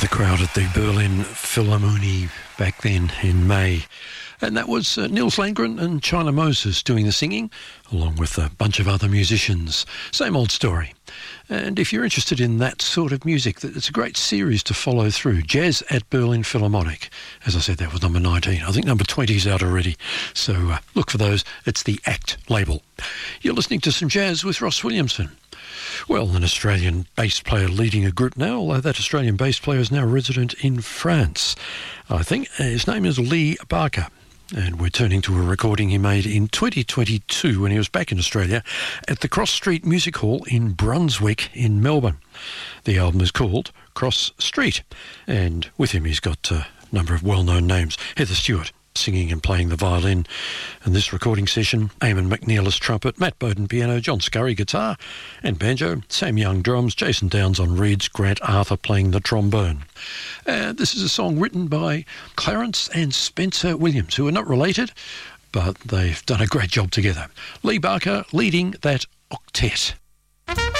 the crowd at the Berlin Philharmonie back then in May. And that was Nils Landgren and China Moses doing the singing, along with a bunch of other musicians. Same old story. And if you're interested in that sort of music, it's a great series to follow through. Jazz at Berlin Philharmonic. As I said, that was number 19. I think number 20 is out already. So look for those. It's the ACT label. You're listening to some jazz with Ross Williamson. Well, an Australian bass player leading a group now, although that Australian bass player is now resident in France. I think his name is Lee Barker. And we're turning to a recording he made in 2022 when he was back in Australia at the Cross Street Music Hall in Brunswick in Melbourne. The album is called Cross Street, and with him he's got a number of well-known names. Heather Stewart singing and playing the violin. And this recording session, Eamon McNeill trumpet, Matt Bowden piano, John Scurry guitar and banjo, Sam Young drums, Jason Downs on reeds, Grant Arthur playing the trombone. This is a song written by Clarence and Spencer Williams, who are not related, but they've done a great job together. Lee Barker leading that octet.